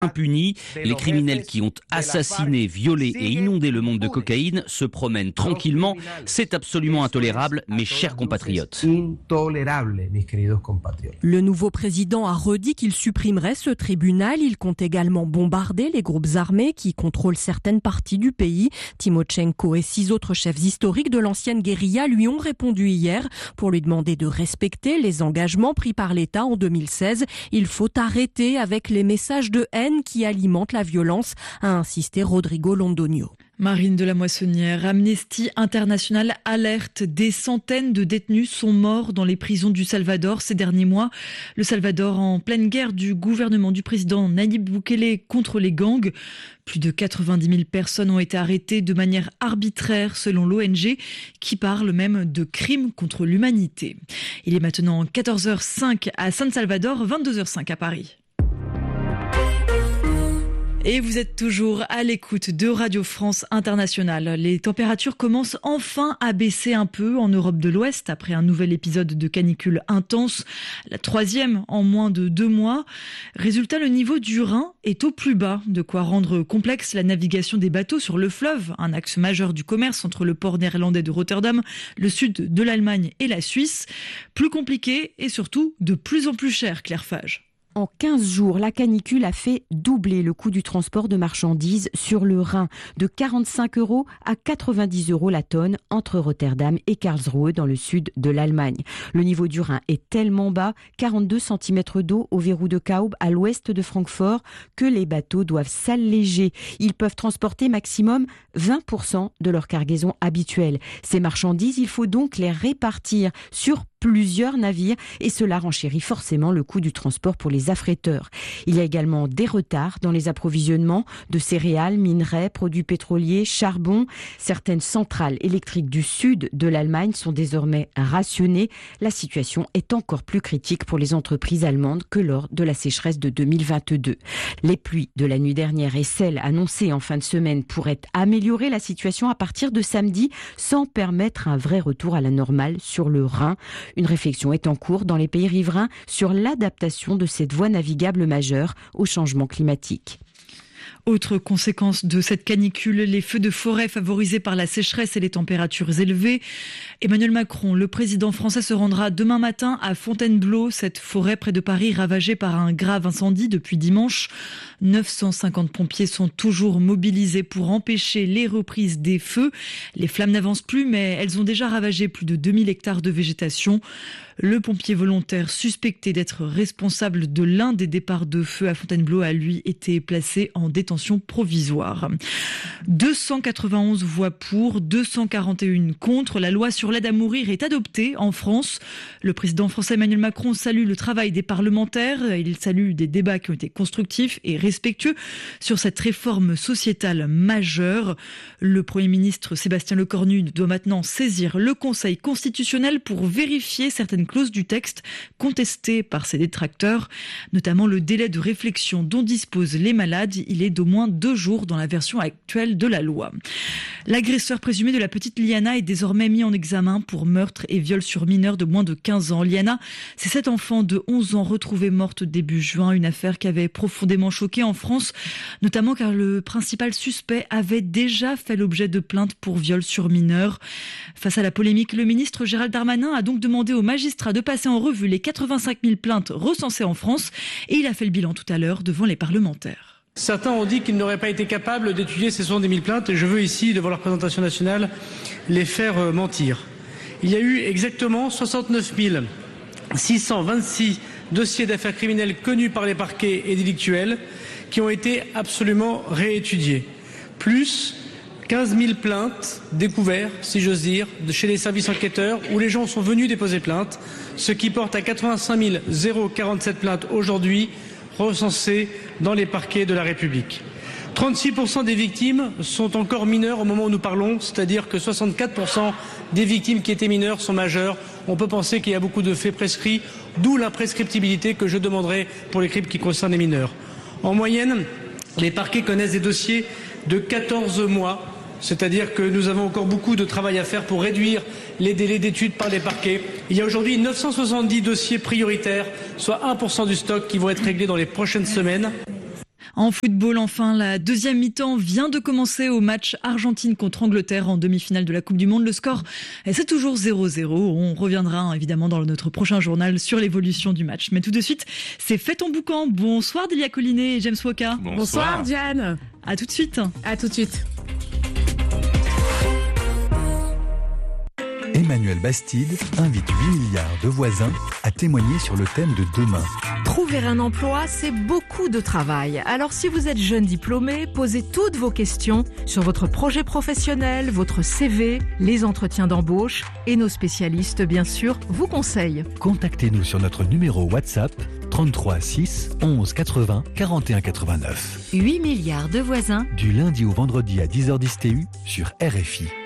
impunis. Les criminels qui ont assassiné, violé et inondé le monde de cocaïne se promènent tranquillement. C'est absolument intolérable, mes chers compatriotes. Le nouveau président a redit qu'il supprimerait ce tribunal. Il compte également bombarder les groupes armés qui contrôlent certaines parties du pays. Timochenko et 6 autres chefs historiques de l'ancienne guérilla lui ont répondu hier pour lui demander de respecter les engagements pris par l'État en 2016. Il faut arrêter avec les messages de haine qui alimente la violence, a insisté Rodrigo Londonio. Marine de la Moissonnière, Amnesty International alerte. Des centaines de détenus sont morts dans les prisons du Salvador ces derniers mois. Le Salvador en pleine guerre du gouvernement du président Nayib Bukele contre les gangs. Plus de 90 000 personnes ont été arrêtées de manière arbitraire selon l'ONG qui parle même de crimes contre l'humanité. Il est maintenant 14h05 à San Salvador, 22h05 à Paris. Et vous êtes toujours à l'écoute de Radio France Internationale. Les températures commencent enfin à baisser un peu en Europe de l'Ouest après un nouvel épisode de canicule intense, la 3e en moins de 2 mois. Résultat, le niveau du Rhin est au plus bas, de quoi rendre complexe la navigation des bateaux sur le fleuve, un axe majeur du commerce entre le port néerlandais de Rotterdam, le sud de l'Allemagne et la Suisse. Plus compliqué et surtout de plus en plus cher, Claire Fage. En 15 jours, la canicule a fait doubler le coût du transport de marchandises sur le Rhin, de 45 € à 90 € la tonne entre Rotterdam et Karlsruhe dans le sud de l'Allemagne. Le niveau du Rhin est tellement bas, 42 cm d'eau au verrou de Kaub à l'ouest de Francfort, que les bateaux doivent s'alléger. Ils peuvent transporter maximum 20% de leur cargaison habituelle. Ces marchandises, il faut donc les répartir sur plusieurs navires et cela renchérit forcément le coût du transport pour les affréteurs. Il y a également des retards dans les approvisionnements de céréales, minerais, produits pétroliers, charbon. Certaines centrales électriques du sud de l'Allemagne sont désormais rationnées. La situation est encore plus critique pour les entreprises allemandes que lors de la sécheresse de 2022. Les pluies de la nuit dernière et celles annoncées en fin de semaine pourraient améliorer la situation à partir de samedi sans permettre un vrai retour à la normale sur le Rhin. Une réflexion est en cours dans les pays riverains sur l'adaptation de cette voie navigable majeure au changement climatique. Autre conséquence de cette canicule, les feux de forêt favorisés par la sécheresse et les températures élevées. Emmanuel Macron, le président français, se rendra demain matin à Fontainebleau, cette forêt près de Paris ravagée par un grave incendie depuis dimanche. 950 pompiers sont toujours mobilisés pour empêcher les reprises des feux. Les flammes n'avancent plus, mais elles ont déjà ravagé plus de 2000 hectares de végétation. Le pompier volontaire suspecté d'être responsable de l'un des départs de feu à Fontainebleau a lui été placé en détention provisoire. 291 voix pour, 241 contre. La loi sur l'aide à mourir est adoptée en France. Le président français Emmanuel Macron salue le travail des parlementaires. Il salue des débats qui ont été constructifs et respectueux sur cette réforme sociétale majeure. Le Premier ministre Sébastien Lecornu doit maintenant saisir le Conseil constitutionnel pour vérifier certaines clauses du texte contestées par ses détracteurs, notamment le délai de réflexion dont disposent les malades. Il est d'au moins 2 jours dans la version actuelle de la loi. L'agresseur présumé de la petite Liana est désormais mis en examen pour meurtre et viol sur mineur de moins de 15 ans. Liana, c'est cette enfant de 11 ans retrouvée morte début juin, une affaire qui avait profondément choqué en France, notamment car le principal suspect avait déjà fait l'objet de plaintes pour viol sur mineur. Face à la polémique, le ministre Gérald Darmanin a donc demandé aux magistrats de passer en revue les 85 000 plaintes recensées en France et il a fait le bilan tout à l'heure devant les parlementaires. Certains ont dit qu'ils n'auraient pas été capables d'étudier ces 70 000 plaintes et je veux ici, devant la représentation nationale, les faire mentir. Il y a eu exactement 69 626 dossiers d'affaires criminelles connus par les parquets et délictuels qui ont été absolument réétudiés. Plus 15 000 plaintes découvertes, si j'ose dire, chez les services enquêteurs où les gens sont venus déposer plainte, ce qui porte à 85 047 plaintes aujourd'hui recensées dans les parquets de la République. 36% des victimes sont encore mineures au moment où nous parlons, c'est-à-dire que 64% des victimes qui étaient mineures sont majeures. On peut penser qu'il y a beaucoup de faits prescrits, d'où l'imprescriptibilité que je demanderai pour les crimes qui concernent les mineurs. En moyenne, les parquets connaissent des dossiers de 14 mois, c'est-à-dire que nous avons encore beaucoup de travail à faire pour réduire les délais d'études par les parquets. Il y a aujourd'hui 970 dossiers prioritaires, soit 1% du stock qui vont être réglés dans les prochaines semaines. En football, enfin, la deuxième mi-temps vient de commencer au match Argentine contre Angleterre en demi-finale de la Coupe du Monde. Le score, c'est toujours 0-0. On reviendra évidemment dans notre prochain journal sur l'évolution du match. Mais tout de suite, c'est Fais ton boucan. Bonsoir Delia Collinet et James Woka. Bonsoir Diane. À tout de suite. À tout de suite. Emmanuel Bastide invite 8 milliards de voisins à témoigner sur le thème de demain. Trouver un emploi, c'est beaucoup de travail. Alors si vous êtes jeune diplômé, posez toutes vos questions sur votre projet professionnel, votre CV, les entretiens d'embauche et nos spécialistes, bien sûr, vous conseillent. Contactez-nous sur notre numéro WhatsApp 33 6 11 80 41 89. 8 milliards de voisins. Du lundi au vendredi à 10h10 TU sur RFI.